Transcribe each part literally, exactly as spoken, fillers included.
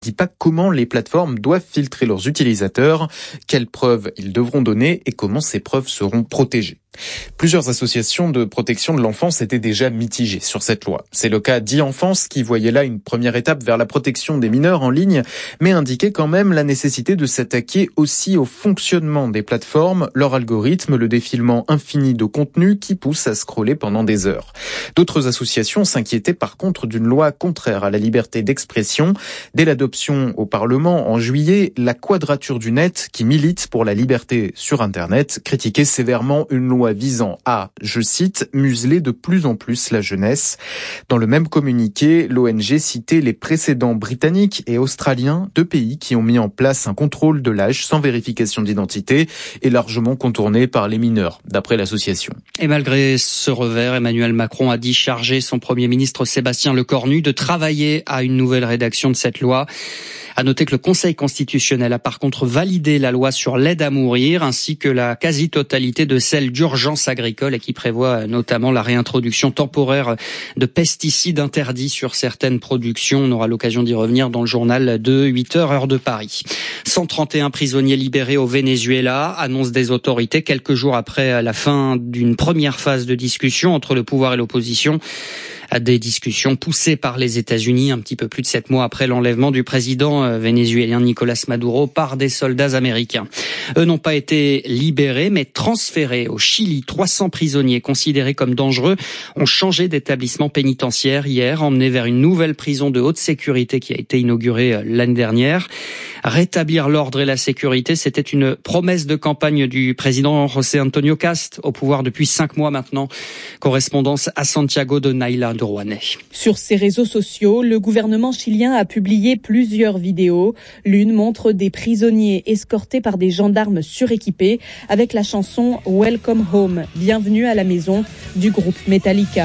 dit pas comment les plateformes doivent filtrer leurs utilisateurs, quelles preuves ils devront donner et comment ces preuves seront protégées. Plusieurs associations de protection de l'enfance étaient déjà mitigées sur cette loi. C'est le cas d'e-enfance qui voyait là une première étape vers la protection des mineurs en ligne, mais indiquait quand même la nécessité de s'attaquer aussi au fonctionnement des plateformes, leur algorithme, le défilement infini de contenu qui pousse à scroller pendant des heures. D'autres associations s'inquiétaient par contre d'une loi contraire à la liberté d'expression. Dès l'adoption au Parlement en juillet, la Quadrature du Net, qui milite pour la liberté sur Internet, critiquait sévèrement une loi visant à, je cite, museler de plus en plus la jeunesse. Dans le même communiqué, l'O N G citait les précédents britanniques et australiens, deux pays qui ont mis en place un contrôle de l'âge sans vérification d'identité et largement contourné par les mineurs, d'après l'association. Et malgré ce revers, Emmanuel Macron a dit charger son Premier ministre Sébastien Lecornu de travailler à une nouvelle rédaction de cette loi. À noter que le Conseil constitutionnel a par contre validé la loi sur l'aide à mourir ainsi que la quasi-totalité de celle d'urgence agricole et qui prévoit notamment la réintroduction temporaire de pesticides interdits sur certaines productions. On aura l'occasion d'y revenir dans le journal de huit heures heure de Paris. cent trente et un prisonniers libérés au Venezuela, annonce des autorités quelques jours après la fin d'une première phase de discussion entre le pouvoir et l'opposition. À des discussions poussées par les États-Unis un petit peu plus de sept mois après l'enlèvement du président vénézuélien Nicolás Maduro par des soldats américains. Eux n'ont pas été libérés mais transférés au Chili. trois cents prisonniers considérés comme dangereux ont changé d'établissement pénitentiaire hier, emmenés vers une nouvelle prison de haute sécurité qui a été inaugurée l'année dernière. Rétablir l'ordre et la sécurité, c'était une promesse de campagne du président José Antonio Cast, au pouvoir depuis cinq mois maintenant. Correspondance à Santiago de Naila Drouanet. Sur ses réseaux sociaux, le gouvernement chilien a publié plusieurs vidéos. L'une montre des prisonniers escortés par des gendarmes suréquipés avec la chanson Welcome Home, bienvenue à la maison du groupe Metallica.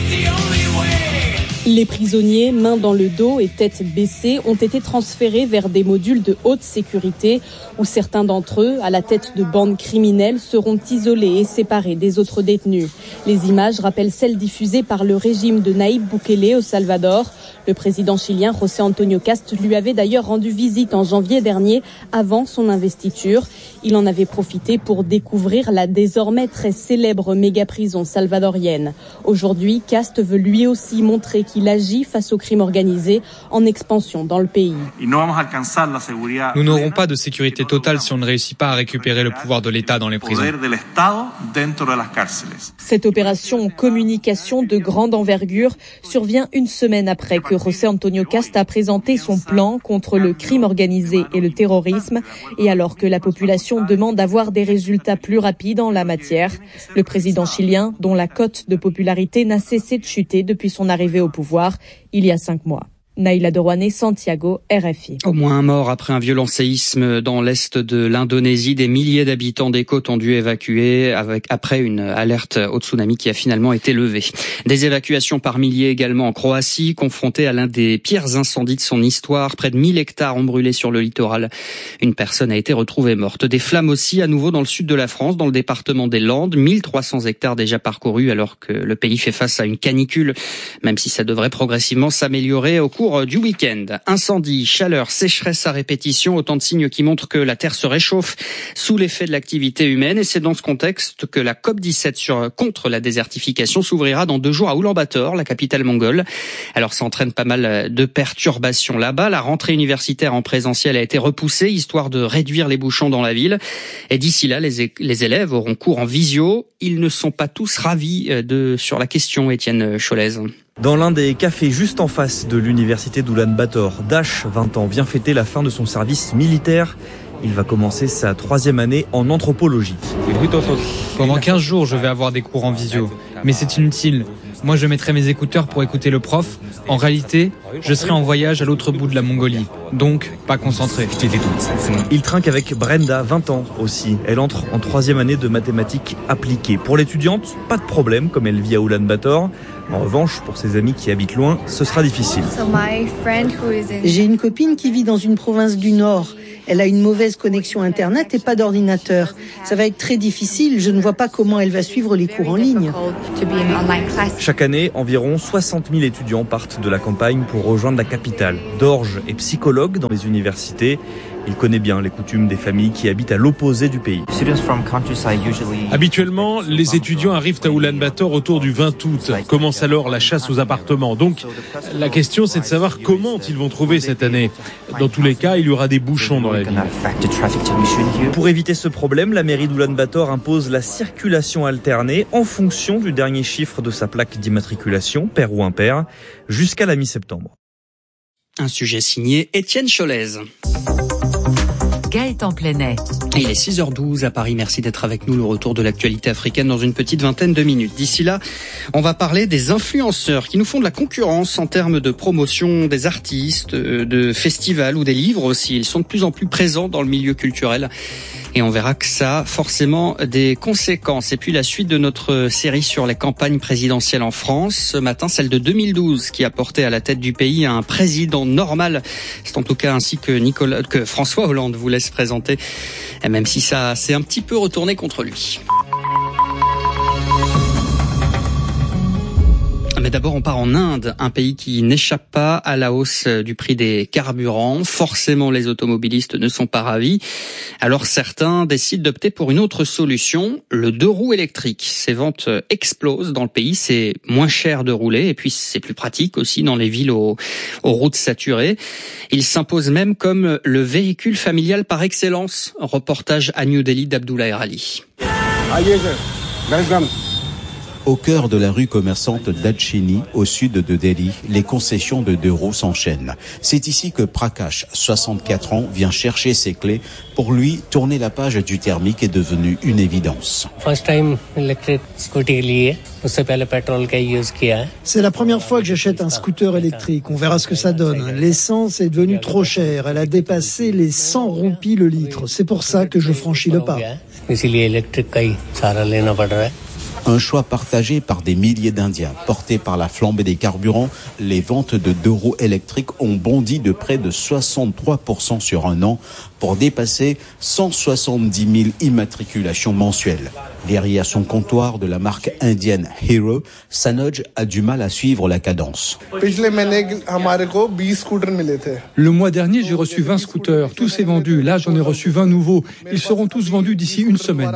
Les prisonniers, mains dans le dos et tête baissée, ont été transférés vers des modules de haute sécurité où certains d'entre eux, à la tête de bandes criminelles, seront isolés et séparés des autres détenus. Les images rappellent celles diffusées par le régime de Nayib Bukele au Salvador. Le président chilien José Antonio Cast lui avait d'ailleurs rendu visite en janvier dernier avant son investiture. Il en avait profité pour découvrir la désormais très célèbre méga-prison salvadorienne. Aujourd'hui, Cast veut lui aussi montrer qu'il agit face au crime organisé en expansion dans le pays. Nous n'aurons pas de sécurité totale si on ne réussit pas à récupérer le pouvoir de l'État dans les prisons. Cette opération communication de grande envergure survient une semaine après que José Antonio Cast a présenté son plan contre le crime organisé et le terrorisme et alors que la population demande d'avoir des résultats plus rapides en la matière. Le président chilien, dont la cote de popularité n'a cessé de chuter depuis son arrivée au pouvoir il y a cinq mois. Naila Drouanet, Santiago, R F I. Au moins un mort après un violent séisme dans l'est de l'Indonésie. Des milliers d'habitants des côtes ont dû évacuer avec, après une alerte au tsunami qui a finalement été levée. Des évacuations par milliers également en Croatie, confrontée à l'un des pires incendies de son histoire. Près de mille hectares ont brûlé sur le littoral. Une personne a été retrouvée morte. Des flammes aussi à nouveau dans le sud de la France, dans le département des Landes. mille trois cents hectares déjà parcourus alors que le pays fait face à une canicule, même si ça devrait progressivement s'améliorer au cours du week-end. Incendie, chaleur, sécheresse à répétition, autant de signes qui montrent que la Terre se réchauffe sous l'effet de l'activité humaine. Et c'est dans ce contexte que la COP dix-sept sur, contre la désertification s'ouvrira dans deux jours à Oulan-Bator, la capitale mongole. Alors ça entraîne pas mal de perturbations là-bas. La rentrée universitaire en présentiel a été repoussée, histoire de réduire les bouchons dans la ville. Et d'ici là, les, é- les élèves auront cours en visio. Ils ne sont pas tous ravis de, sur la question, Étienne Cholez. Dans l'un des cafés juste en face de l'université d'Oulan-Bator, Dash, vingt ans, vient fêter la fin de son service militaire. Il va commencer sa troisième année en anthropologie. Pendant quinze jours, je vais avoir des cours en visio. Mais c'est inutile. Moi, je mettrai mes écouteurs pour écouter le prof. En réalité, je serai en voyage à l'autre bout de la Mongolie. Donc, pas concentré. Il trinque avec Brenda, vingt ans aussi. Elle entre en troisième année de mathématiques appliquées. Pour l'étudiante, pas de problème, comme elle vit à Oulan-Bator. En revanche, pour ses amis qui habitent loin, ce sera difficile. J'ai une copine qui vit dans une province du Nord Elle a une mauvaise connexion Internet et pas d'ordinateur. Ça va être très difficile. Je ne vois pas comment elle va suivre les cours en ligne. Chaque année, environ soixante mille étudiants partent de la campagne pour rejoindre la capitale. Dorje est psychologue dans les universités. Il connaît bien les coutumes des familles qui habitent à l'opposé du pays. Habituellement, les étudiants arrivent à Oulan-Bator autour du vingt août. Commence alors la chasse aux appartements. Donc, la question, c'est de savoir comment ils vont trouver cette année. Dans tous les cas, il y aura des bouchons dans la ville. Pour éviter ce problème, la mairie d'Oulan-Bator impose la circulation alternée en fonction du dernier chiffre de sa plaque d'immatriculation, pair ou impair, jusqu'à la mi-septembre. Un sujet signé Étienne Cholez. Gaëtan Plenet. Il est six heures douze à Paris. Merci d'être avec nous. Le retour de l'actualité africaine dans une petite vingtaine de minutes. D'ici là, on va parler des influenceurs qui nous font de la concurrence en termes de promotion des artistes, de festivals ou des livres aussi. Ils sont de plus en plus présents dans le milieu culturel. Et on verra que ça a forcément des conséquences. Et puis la suite de notre série sur les campagnes présidentielles en France. Ce matin, celle de deux mille douze qui a porté à la tête du pays un président normal. C'est en tout cas ainsi que Nicolas, que François Hollande vous laisse présenter. Et même si ça s'est un petit peu retourné contre lui. Mais d'abord, on part en Inde, un pays qui n'échappe pas à la hausse du prix des carburants. Forcément, les automobilistes ne sont pas ravis. Alors certains décident d'opter pour une autre solution, le deux roues électrique. Ces ventes explosent dans le pays, c'est moins cher de rouler et puis c'est plus pratique aussi dans les villes aux, aux routes saturées. Il s'impose même comme le véhicule familial par excellence. Reportage à New Delhi d'Abdoulaye Ali. Au cœur de la rue commerçante d'Adchini, au sud de Delhi, les concessions de deux roues s'enchaînent. C'est ici que Prakash, soixante-quatre ans, vient chercher ses clés. Pour lui, tourner la page du thermique est devenu une évidence. C'est la première fois que j'achète un scooter électrique. On verra ce que ça donne. L'essence est devenue trop chère. Elle a dépassé les cent roupies le litre. C'est pour ça que je franchis le pas. Un choix partagé par des milliers d'Indiens. Portés par la flambée des carburants, les ventes de deux roues électriques ont bondi de près de soixante-trois pour cent sur un an pour dépasser cent soixante-dix mille immatriculations mensuelles. Derrière son comptoir de la marque indienne Hero, Sanoj a du mal à suivre la cadence. Le mois dernier, j'ai reçu vingt scooters. Tout s'est vendu. Là, j'en ai reçu vingt nouveaux. Ils seront tous vendus d'ici une semaine.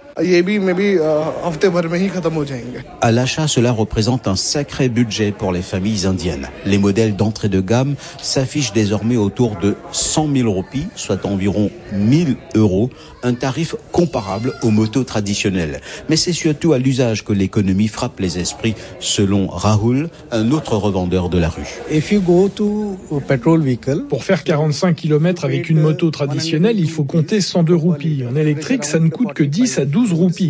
À l'achat, cela représente un sacré budget pour les familles indiennes. Les modèles d'entrée de gamme s'affichent désormais autour de cent mille roupies, soit environ mille euros, un tarif comparable aux motos traditionnelles. Mais c'est surtout à l'usage que l'économie frappe les esprits, selon Rahul, un autre revendeur de la rue. Pour faire quarante-cinq kilomètres avec une moto traditionnelle, il faut compter cent deux roupies. En électrique, ça ne coûte que dix à douze roupies.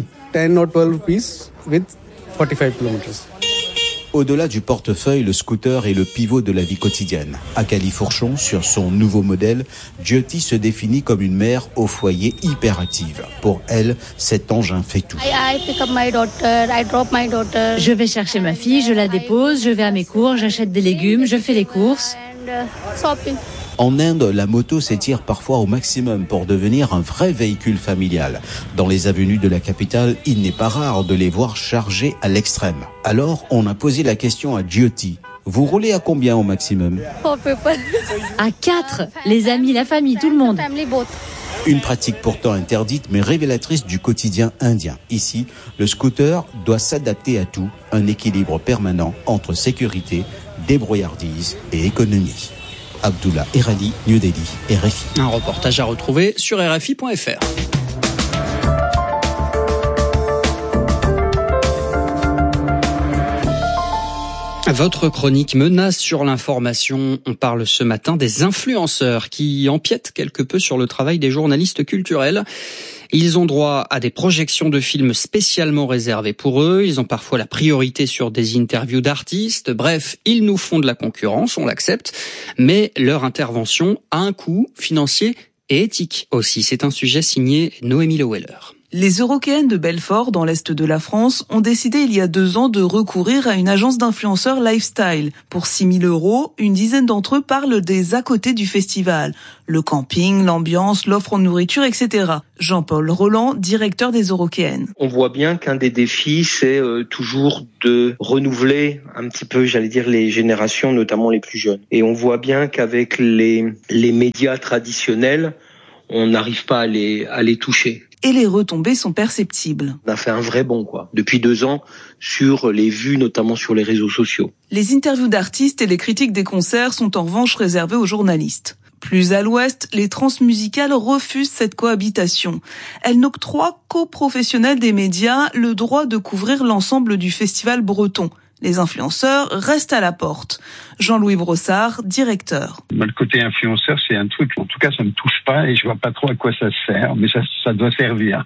Au-delà du portefeuille, le scooter est le pivot de la vie quotidienne. À Califourchon, sur son nouveau modèle, Jyoti se définit comme une mère au foyer hyperactive. Pour elle, cet engin fait tout. Je vais chercher ma fille, je la dépose, je vais à mes cours, j'achète des légumes, je fais les courses. En Inde, la moto s'étire parfois au maximum pour devenir un vrai véhicule familial. Dans les avenues de la capitale, il n'est pas rare de les voir chargés à l'extrême. Alors, on a posé la question à Jyoti. Vous roulez à combien au maximum ? À quatre, les amis, la famille, tout le monde. Une pratique pourtant interdite mais révélatrice du quotidien indien. Ici, le scooter doit s'adapter à tout, un équilibre permanent entre sécurité, débrouillardise et économie. Abdullah Erali, New Delhi, R F I. Un reportage à retrouver sur R F I point F R. Votre chronique menace sur l'information. On parle ce matin des influenceurs qui empiètent quelque peu sur le travail des journalistes culturels. Ils ont droit à des projections de films spécialement réservées pour eux. Ils ont parfois la priorité sur des interviews d'artistes. Bref, ils nous font de la concurrence, on l'accepte. Mais leur intervention a un coût financier et éthique aussi. C'est un sujet signé Noémie Leweller. Les Eurockéennes de Belfort, dans l'est de la France, ont décidé il y a deux ans de recourir à une agence d'influenceurs lifestyle. Pour six mille euros, une dizaine d'entre eux parlent des à côté du festival. Le camping, l'ambiance, l'offre en nourriture, et cetera. Jean-Paul Roland, directeur des Eurockéennes. On voit bien qu'un des défis, c'est euh, toujours de renouveler un petit peu, j'allais dire, les générations, notamment les plus jeunes. Et on voit bien qu'avec les, les médias traditionnels, on n'arrive pas à les, à les toucher. Et les retombées sont perceptibles. On a fait un vrai bond, quoi, depuis deux ans, sur les vues, notamment sur les réseaux sociaux. Les interviews d'artistes et les critiques des concerts sont en revanche réservées aux journalistes. Plus à l'ouest, les transmusicales refusent cette cohabitation. Elles n'octroient qu'aux professionnels des médias le droit de couvrir l'ensemble du festival breton. Les influenceurs restent à la porte. Jean-Louis Brossard, directeur. Le côté influenceur, c'est un truc, en tout cas, ça me touche pas et je vois pas trop à quoi ça sert, mais ça, ça doit servir.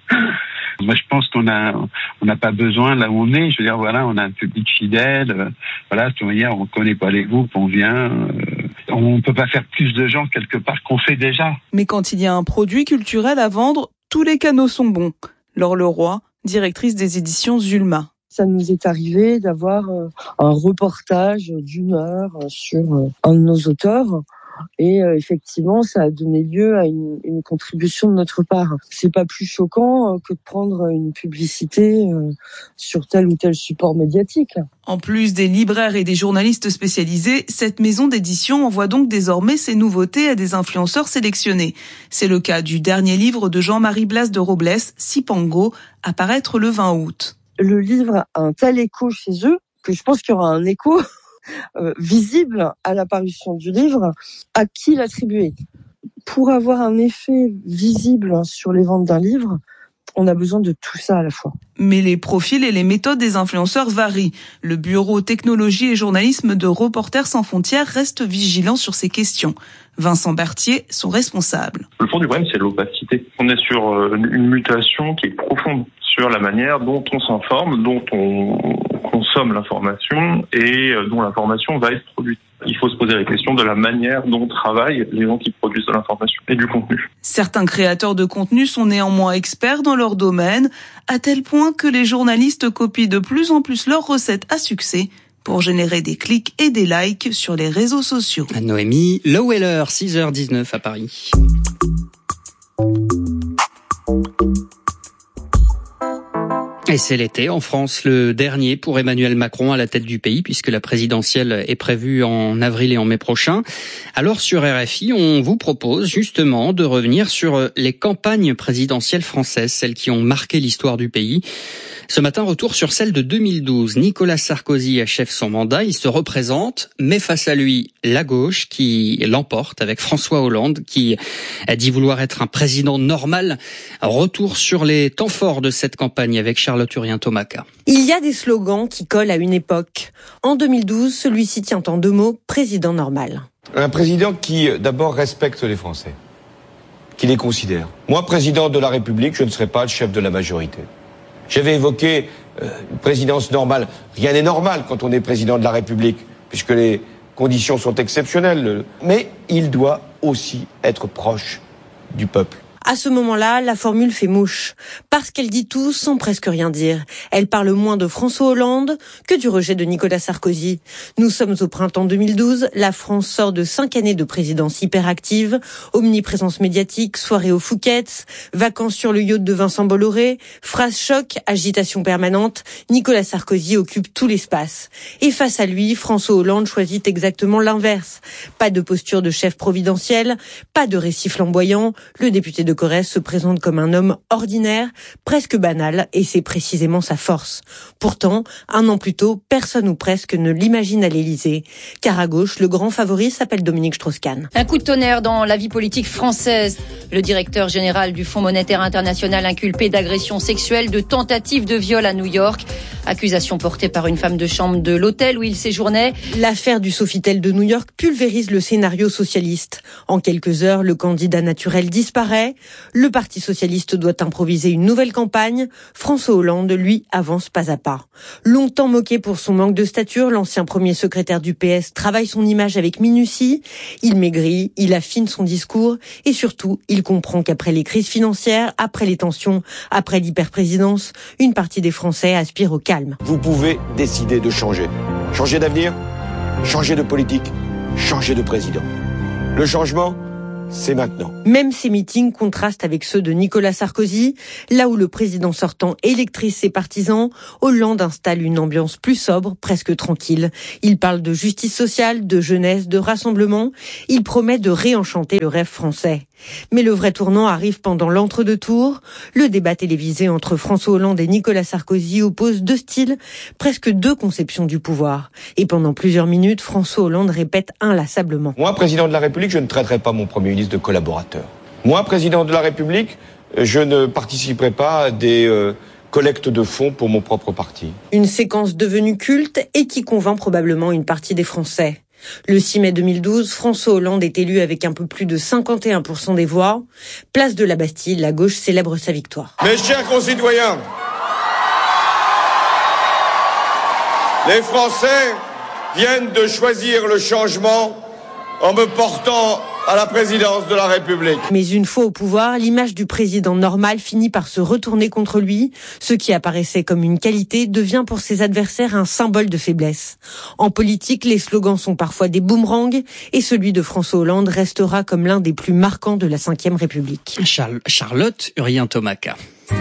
Moi, je pense qu'on a, on n'a pas besoin là où on est. Je veux dire, voilà, on a un public fidèle. Euh, voilà, tu vois, on connaît pas les groupes, on vient. Euh, on peut pas faire plus de gens quelque part qu'on fait déjà. Mais quand il y a un produit culturel à vendre, tous les canaux sont bons. Laure Leroy, directrice des éditions Zulma. Ça nous est arrivé d'avoir un reportage d'une heure sur un de nos auteurs. Et euh, effectivement, ça a donné lieu à une, une contribution de notre part. C'est pas plus choquant euh, que de prendre une publicité euh, sur tel ou tel support médiatique. En plus des libraires et des journalistes spécialisés, cette maison d'édition envoie donc désormais ses nouveautés à des influenceurs sélectionnés. C'est le cas du dernier livre de Jean-Marie Blas de Robles, Sipango, à paraître le vingt août. Le livre a un tel écho chez eux que je pense qu'il y aura un écho Euh, visible à l'apparition du livre. À qui l'attribuer ? Pour avoir un effet visible sur les ventes d'un livre, on a besoin de tout ça à la fois. Mais les profils et les méthodes des influenceurs varient. Le bureau technologie et journalisme de Reporters sans frontières reste vigilant sur ces questions. Vincent Berthier, son responsable. Le fond du problème, c'est l'opacité. On est sur une mutation qui est profonde sur la manière dont on s'informe, dont on consomme l'information et dont l'information va être produite. Il faut se poser la question de la manière dont travaillent les gens qui produisent de l'information et du contenu. Certains créateurs de contenu sont néanmoins experts dans leur domaine, à tel point que les journalistes copient de plus en plus leurs recettes à succès pour générer des clics et des likes sur les réseaux sociaux. Noémie Loweller, six heures dix-neuf à Paris. Et c'est l'été en France, le dernier pour Emmanuel Macron à la tête du pays, puisque la présidentielle est prévue en avril et en mai prochain. Alors sur R F I, on vous propose justement de revenir sur les campagnes présidentielles françaises, celles qui ont marqué l'histoire du pays. Ce matin, retour sur celle de deux mille douze. Nicolas Sarkozy achève son mandat, il se représente, mais face à lui, la gauche qui l'emporte avec François Hollande, qui a dit vouloir être un président normal. Retour sur les temps forts de cette campagne avec Charlotte Urien-Tomaca. Il y a des slogans qui collent à une époque. En deux mille douze, celui-ci tient en deux mots, président normal. Un président qui, d'abord, respecte les Français, qui les considère. Moi, président de la République, je ne serai pas le chef de la majorité. J'avais évoqué euh, une présidence normale. Rien n'est normal quand on est président de la République, puisque les conditions sont exceptionnelles. Mais il doit aussi être proche du peuple. À ce moment-là, la formule fait mouche, parce qu'elle dit tout sans presque rien dire. Elle parle moins de François Hollande que du rejet de Nicolas Sarkozy. Nous sommes au printemps deux mille douze, la France sort de cinq années de présidence hyperactive, omniprésence médiatique, soirée au Fouquet's, vacances sur le yacht de Vincent Bolloré, phrases choc, agitation permanente, Nicolas Sarkozy occupe tout l'espace. Et face à lui, François Hollande choisit exactement l'inverse. Pas de posture de chef providentiel, pas de récit flamboyant, le député de Corrèze se présente comme un homme ordinaire, presque banal, et c'est précisément sa force. Pourtant, un an plus tôt, personne ou presque ne l'imagine à l'Élysée, car à gauche, le grand favori s'appelle Dominique Strauss-Kahn. Un coup de tonnerre dans la vie politique française. Le directeur général du Fonds monétaire international inculpé d'agression sexuelle, de tentative de viol à New York. Accusation portée par une femme de chambre de l'hôtel où il séjournait. L'affaire du Sofitel de New York pulvérise le scénario socialiste. En quelques heures, le candidat naturel disparaît. Le Parti socialiste doit improviser une nouvelle campagne. François Hollande, lui, avance pas à pas. Longtemps moqué pour son manque de stature, l'ancien premier secrétaire du P S travaille son image avec minutie. Il maigrit, il affine son discours et surtout, il Il comprend qu'après les crises financières, après les tensions, après l'hyperprésidence, une partie des Français aspire au calme. Vous pouvez décider de changer. Changer d'avenir, changer de politique, changer de président. Le changement, c'est maintenant. Même ces meetings contrastent avec ceux de Nicolas Sarkozy. Là où le président sortant électrise ses partisans, Hollande installe une ambiance plus sobre, presque tranquille. Il parle de justice sociale, de jeunesse, de rassemblement. Il promet de réenchanter le rêve français. Mais le vrai tournant arrive pendant l'entre-deux-tours. Le débat télévisé entre François Hollande et Nicolas Sarkozy oppose deux styles, presque deux conceptions du pouvoir. Et pendant plusieurs minutes, François Hollande répète inlassablement. Moi, président de la République, je ne traiterai pas mon Premier ministre de collaborateur. Moi, président de la République, je ne participerai pas à des euh, collectes de fonds pour mon propre parti. Une séquence devenue culte et qui convainc probablement une partie des Français. Le six mai deux mille douze, François Hollande est élu avec un peu plus de cinquante et un pour cent des voix. Place de la Bastille, la gauche célèbre sa victoire. Mes chers concitoyens, les Français viennent de choisir le changement en me portant à la présidence de la République. Mais une fois au pouvoir, l'image du président normal finit par se retourner contre lui. Ce qui apparaissait comme une qualité devient pour ses adversaires un symbole de faiblesse. En politique, les slogans sont parfois des boomerangs et celui de François Hollande restera comme l'un des plus marquants de la cinquième République. Charles, Charlotte Urien-Tomaca.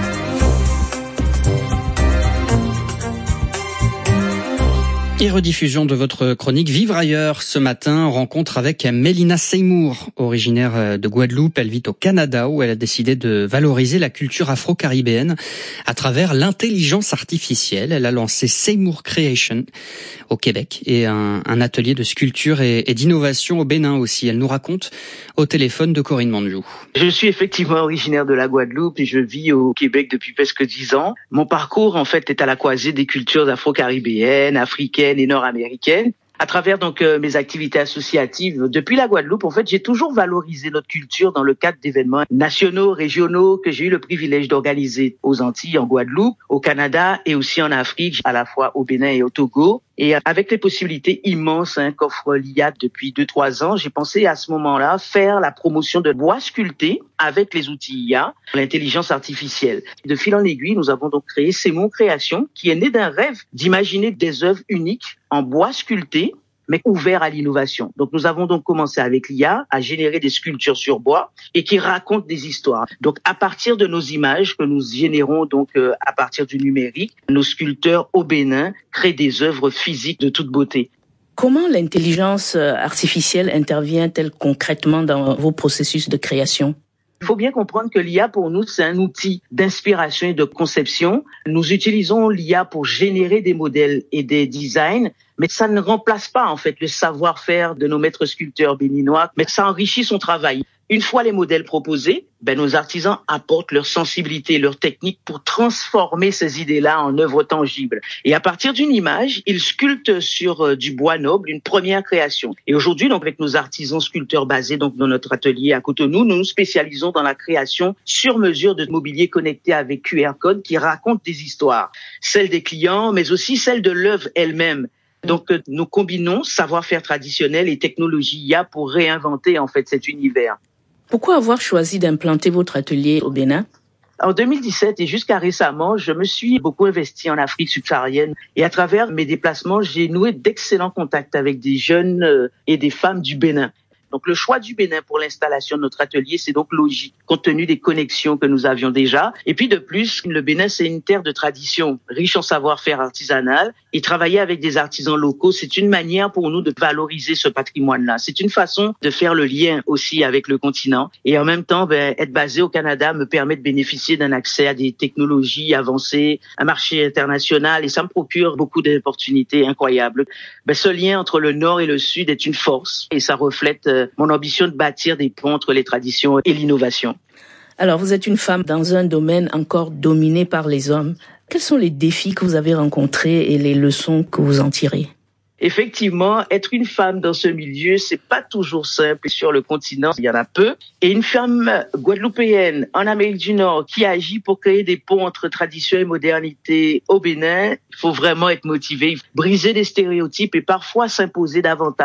Et rediffusion de votre chronique Vivre ailleurs ce matin, rencontre avec Mélina Seymour, originaire de Guadeloupe. Elle vit au Canada où elle a décidé de valoriser la culture afro-caribéenne à travers l'intelligence artificielle. Elle a lancé Seymour Creation au Québec et un, un atelier de sculpture et, et d'innovation au Bénin aussi. Elle nous raconte au téléphone de Corinne Manjou. Je suis effectivement originaire de la Guadeloupe et je vis au Québec depuis presque dix ans. Mon parcours en fait est à la croisée des cultures afro-caribéennes, africaines et nord-américaines. À travers donc euh, mes activités associatives depuis la Guadeloupe, en fait, j'ai toujours valorisé notre culture dans le cadre d'événements nationaux, régionaux que j'ai eu le privilège d'organiser aux Antilles, en Guadeloupe, au Canada et aussi en Afrique, à la fois au Bénin et au Togo. Et avec les possibilités immenses hein, qu'offre l'I A depuis deux, trois ans, j'ai pensé à ce moment-là faire la promotion de bois sculptés avec les outils I A, l'intelligence artificielle. De fil en aiguille, nous avons donc créé Seymour Création, qui est né d'un rêve d'imaginer des œuvres uniques en bois sculpté, mais ouvert à l'innovation. Donc nous avons donc commencé avec l'I A à générer des sculptures sur bois et qui racontent des histoires. Donc à partir de nos images que nous générons donc euh, à partir du numérique, nos sculpteurs au Bénin créent des œuvres physiques de toute beauté. Comment l'intelligence artificielle intervient-elle concrètement dans vos processus de création ? Il faut bien comprendre que l'I A, pour nous, c'est un outil d'inspiration et de conception. Nous utilisons l'I A pour générer des modèles et des designs, mais ça ne remplace pas, en fait, le savoir-faire de nos maîtres sculpteurs béninois, mais ça enrichit son travail. Une fois les modèles proposés, ben, nos artisans apportent leur sensibilité, leur technique pour transformer ces idées-là en œuvres tangibles. Et à partir d'une image, ils sculptent sur euh, du bois noble une première création. Et aujourd'hui, donc, avec nos artisans sculpteurs basés donc dans notre atelier à Cotonou, nous nous spécialisons dans la création sur mesure de mobilier connecté avec Q R code qui raconte des histoires, celles des clients, mais aussi celles de l'œuvre elle-même. Donc, euh, nous combinons savoir-faire traditionnel et technologie I A pour réinventer en fait cet univers. Pourquoi avoir choisi d'implanter votre atelier au Bénin ? En deux mille dix-sept et jusqu'à récemment, je me suis beaucoup investi en Afrique subsaharienne et à travers mes déplacements, j'ai noué d'excellents contacts avec des jeunes et des femmes du Bénin. Donc le choix du Bénin pour l'installation de notre atelier, c'est donc logique, compte tenu des connexions que nous avions déjà. Et puis de plus, le Bénin, c'est une terre de tradition, riche en savoir-faire artisanal. Et travailler avec des artisans locaux, c'est une manière pour nous de valoriser ce patrimoine-là. C'est une façon de faire le lien aussi avec le continent. Et en même temps, ben, être basé au Canada me permet de bénéficier d'un accès à des technologies avancées, un marché international, et ça me procure beaucoup d'opportunités incroyables. Ben, ce lien entre le Nord et le Sud est une force et ça reflète euh, mon ambition de bâtir des ponts entre les traditions et l'innovation. Alors, vous êtes une femme dans un domaine encore dominé par les hommes. Quels sont les défis que vous avez rencontrés et les leçons que vous en tirez ? Effectivement, être une femme dans ce milieu, c'est pas toujours simple. Sur le continent, il y en a peu. Et une femme guadeloupéenne en Amérique du Nord qui agit pour créer des ponts entre tradition et modernité au Bénin, il faut vraiment être motivé, briser des stéréotypes et parfois s'imposer davantage.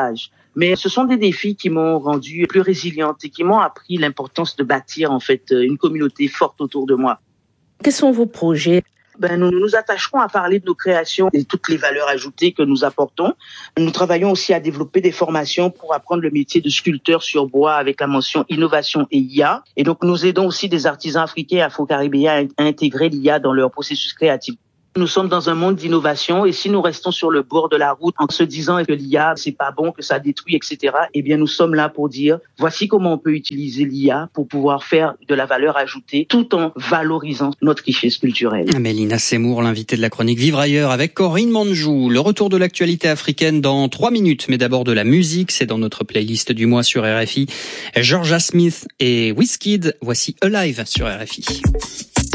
Mais ce sont des défis qui m'ont rendue plus résiliente et qui m'ont appris l'importance de bâtir en fait une communauté forte autour de moi. Quels sont vos projets ? Ben, nous nous attacherons à parler de nos créations et toutes les valeurs ajoutées que nous apportons. Nous travaillons aussi à développer des formations pour apprendre le métier de sculpteur sur bois avec la mention innovation et I A. Et donc, nous aidons aussi des artisans africains et afro-caribéens à intégrer l'I A dans leur processus créatif. Nous sommes dans un monde d'innovation et si nous restons sur le bord de la route en se disant que l'I A, c'est pas bon, que ça détruit, et cetera, eh bien, nous sommes là pour dire, voici comment on peut utiliser l'I A pour pouvoir faire de la valeur ajoutée tout en valorisant notre richesse culturelle. Mélina Seymour, l'invitée de la chronique Vivre ailleurs avec Corinne Manjou. Le retour de l'actualité africaine dans trois minutes, mais d'abord de la musique. C'est dans notre playlist du mois sur R F I. Georgia Smith et Wizkid. Voici Alive sur R F I.